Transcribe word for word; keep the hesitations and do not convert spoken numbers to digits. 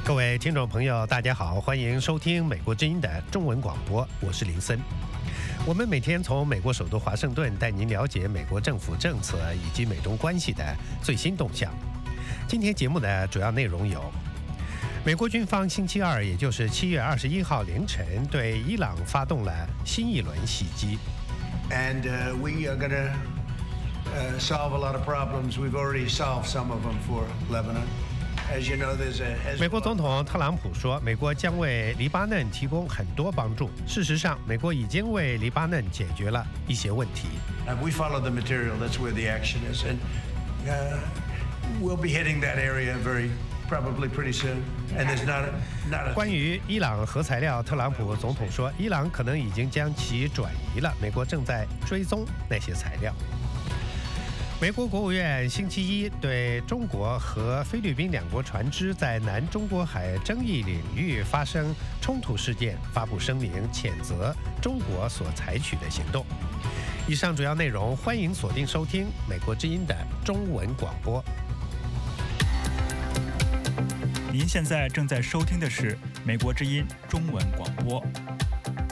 各位听众朋友，大家好，欢迎收听美国之音的中文广播，我是林森。我们每天从美国首都华盛顿带您了解美国政府政策以及美中关系的最新动向。今天节目的主要内容有：美国军方星期二，也就是七月二十一号凌晨，对伊朗发动了新一轮袭击。 And uh, we are going to uh, solve a lot of problems. We've already solved some of them for Lebanon. As you know, there's a Hezbollah. 美国总统特朗普说，美国将为黎巴嫩提供很多帮助。事实上，美国已经为黎巴嫩解决了一些问题。 Uh, we follow the material. That's where the action is, and uh, we'll be hitting that area very probably pretty soon. And there's not a, not a. 关于伊朗核材料，特朗普总统说，伊朗可能已经将其转移了，美国正在追踪那些材料。美国国务院星期一对中国和菲律宾两国船只在南中国海争议领域发生冲突事件发布声明，谴责中国所采取的行动。以上主要内容，欢迎锁定收听美国之音的中文广播。 您现在正在收听的是美国之音中文广播。